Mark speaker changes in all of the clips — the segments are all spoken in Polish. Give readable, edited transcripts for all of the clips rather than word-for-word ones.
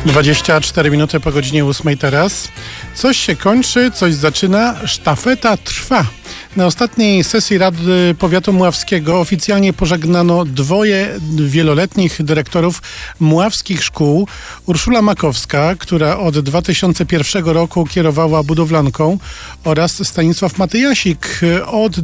Speaker 1: 24 minuty po godzinie 8 teraz. Coś się kończy, coś zaczyna, sztafeta trwa. Na ostatniej sesji Rady Powiatu Mławskiego oficjalnie pożegnano dwoje wieloletnich dyrektorów mławskich szkół. Urszula Makowska, która od 2001 roku kierowała budowlanką, oraz Stanisław Matyjasik od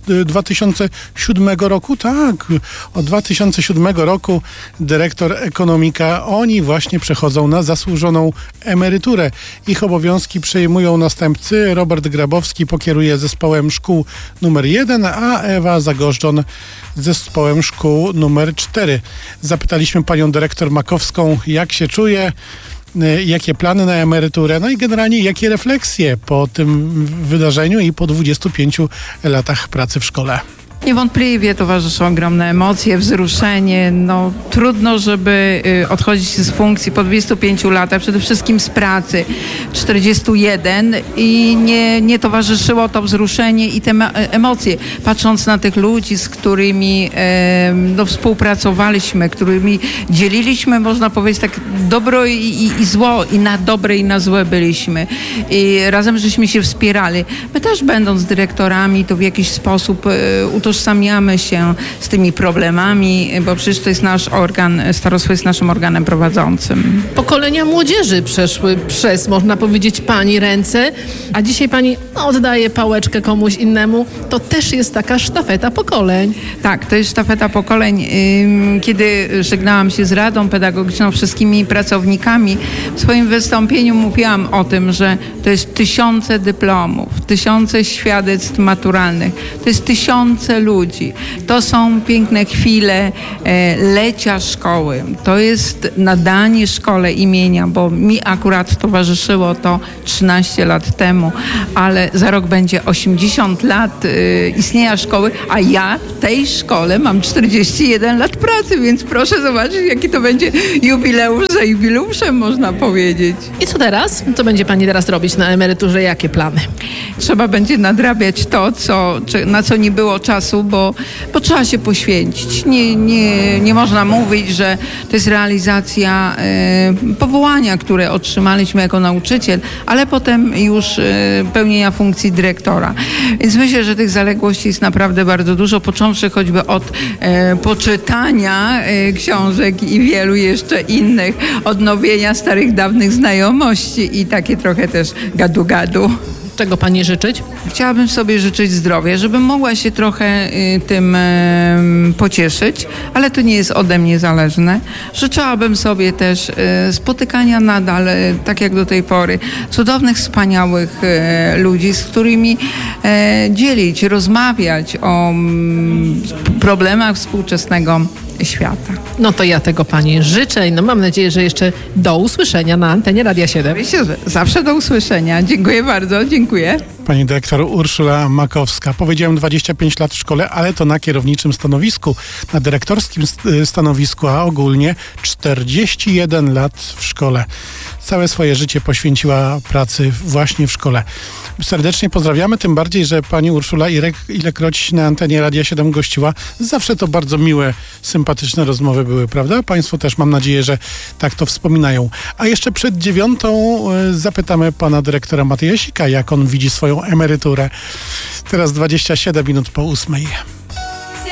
Speaker 1: 2007 roku. Tak, od 2007 roku dyrektor ekonomika. Oni właśnie przechodzą na zasłużoną emeryturę. Ich obowiązki przejmują następcy. Robert Grabowski pokieruje zespołem szkół numer 1, a Ewa Zagorzdzon zespołem szkół numer 4. Zapytaliśmy panią dyrektor Makowską, jak się czuje, jakie plany na emeryturę, no i generalnie jakie refleksje po tym wydarzeniu i po 25 latach pracy w szkole.
Speaker 2: Niewątpliwie towarzyszą ogromne emocje, wzruszenie. No, trudno, żeby odchodzić z funkcji po 25 latach, przede wszystkim z pracy 41 i nie towarzyszyło to wzruszenie i te emocje. Patrząc na tych ludzi, z którymi współpracowaliśmy, którymi dzieliliśmy, można powiedzieć, tak dobro i zło, i na dobre, i na złe byliśmy. I razem żeśmy się wspierali. My też, będąc dyrektorami, to w jakiś sposób utożsamiamy się z tymi problemami, bo przecież to jest nasz organ, starostwo jest naszym organem prowadzącym.
Speaker 3: Pokolenia młodzieży przeszły przez, można powiedzieć, pani ręce, a dzisiaj pani oddaje pałeczkę komuś innemu. To też jest taka sztafeta pokoleń.
Speaker 2: Tak, to jest sztafeta pokoleń. Kiedy żegnałam się z Radą Pedagogiczną, wszystkimi pracownikami, w swoim wystąpieniu mówiłam o tym, że to jest tysiące dyplomów, tysiące świadectw maturalnych, to jest tysiące ludzi. To są piękne chwile lecia szkoły. To jest nadanie szkole imienia, bo mi akurat towarzyszyło to 13 lat temu, ale za rok będzie 80 lat istnienia szkoły, a ja w tej szkole mam 41 lat pracy, więc proszę zobaczyć, jaki to będzie jubileusz za jubileuszem, można powiedzieć.
Speaker 3: I co teraz? Co będzie pani teraz robić na emeryturze? Jakie plany?
Speaker 2: Trzeba będzie nadrabiać to, na co nie było czasu, bo trzeba się poświęcić. Nie można mówić, że to jest realizacja powołania, które otrzymaliśmy jako nauczyciel, ale potem już pełnienia funkcji dyrektora. Więc myślę, że tych zaległości jest naprawdę bardzo dużo, począwszy choćby od poczytania książek i wielu jeszcze innych, odnowienia starych, dawnych znajomości i takie trochę też gadu-gadu.
Speaker 3: Czego pani życzyć?
Speaker 2: Chciałabym sobie życzyć zdrowia, żebym mogła się trochę tym pocieszyć, ale to nie jest ode mnie zależne. Życzyłabym sobie też spotykania nadal, tak jak do tej pory, cudownych, wspaniałych ludzi, z którymi dzielić, rozmawiać o problemach współczesnego świata.
Speaker 3: No to ja tego pani życzę i mam nadzieję, że jeszcze do usłyszenia na antenie Radia 7.
Speaker 2: Myślę, że zawsze do usłyszenia. Dziękuję bardzo, dziękuję.
Speaker 1: Pani dyrektor Urszula Makowska. Powiedziałem 25 lat w szkole, ale to na kierowniczym stanowisku, na dyrektorskim stanowisku, a ogólnie 41 lat w szkole. Całe swoje życie poświęciła pracy właśnie w szkole. Serdecznie pozdrawiamy, tym bardziej, że pani Urszula ilekroć na antenie Radia 7 gościła, zawsze to bardzo miłe, sympatyczne rozmowy były, prawda? Państwo też, mam nadzieję, że tak to wspominają. A jeszcze przed 9 zapytamy pana dyrektora Matyjasika, jak on widzi swoją emeryturę. Teraz 27 minut po 8.